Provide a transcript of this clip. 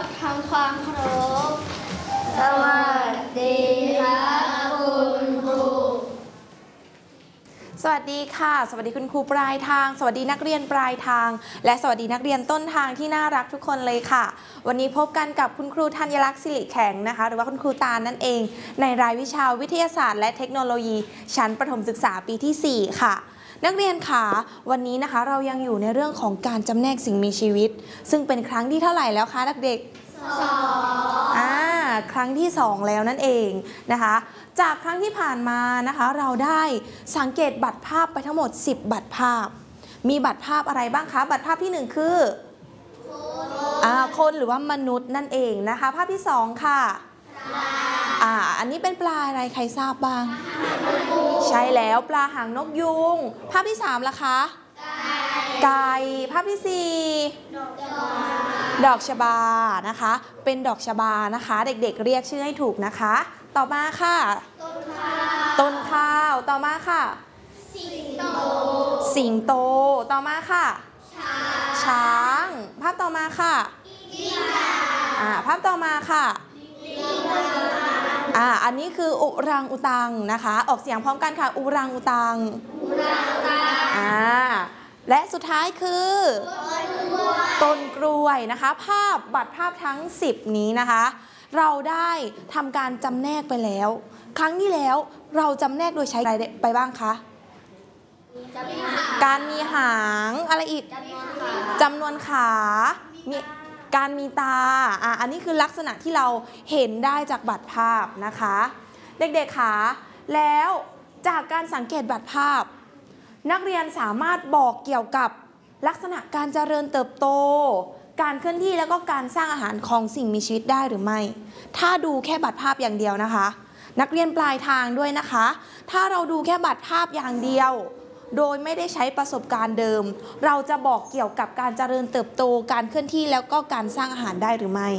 ทำความเคารพสวัสดีครับคุณครูสวัสดีค่ะสวัสดีคุณครูปลายทางสวัสดีนักเรียนปลายทางและสวัสดีนักเรียนต้นทางที่น่ารักทุกคนเลยค่ะวันนี้พบกันกับคุณครูธัญลักษณ์สิริแข็งนะคะหรือว่าคุณครูตาลนั่นเองในรายวิชาวิทยาศาสตร์และเทคโนโลยีชั้นประถมศึกษาปีที่4ค่ะนักเรียนค่ะวันนี้นะคะเรายังอยู่ในเรื่องของการจำแนกสิ่งมีชีวิตซึ่งเป็นครั้งที่เท่าไหร่แล้วคะเด็กๆครั้งที่2แล้วนั่นเองนะคะจากครั้งที่ผ่านมานะคะเราได้สังเกตบัตรภาพไปทั้งหมด10บัตรภาพมีบัตรภาพอะไรบ้างคะบัตรภาพที่1คือคนหรือว่ามนุษย์นั่นเองนะคะภาพที่2ค่ะอันนี้เป็นปลาอะไรใครทราบบ้างใช่แล้วปลาหางนกยูงภาพที่3ล่ะคะไก่ภาพที่4ดอกชบานะคะเป็นดอกชบานะคะเด็กๆเรียกชื่อให้ถูกนะคะต่อมาค่ะต้นข้าวต่อมาค่ะสิงโตต่อมาค่ะช้างภาพต่อมาค่ะภาพต่อมาค่ะอันนี้คืออุรังอุตังนะคะออกเสียงพร้อมกันค่ะอุรังอุตังและสุดท้ายคือต้นกล้วยนะคะภาพบัตรภาพทั้ง10นี้นะคะเราได้ทำการจำแนกไปแล้วครั้งที่แล้วเราจำแนกโดยใช้อะไรไปบ้างคะการมีหางอะไรอีกจำนวนขามีการมีตาอันนี้คือลักษณะที่เราเห็นได้จากบัตรภาพนะคะเด็กๆคะแล้วจากการสังเกตบัตรภาพนักเรียนสามารถบอกเกี่ยวกับลักษณะการเจริญเติบโตการเคลื่อนที่แล้วก็การสร้างอาหารของสิ่งมีชีวิตได้หรือไม่ถ้าดูแค่บัตรภาพอย่างเดียวนะคะนักเรียนปลายทางด้วยนะคะถ้าเราดูแค่บัตรภาพอย่างเดียวโดยไม่ได้ใช้ประสบการณ์เดิมเราจะบอกเกี่ยวกับการเจริญเติบโตการเคลื่อนที่แล้วก็การสร้างอาหารได้หรือไม่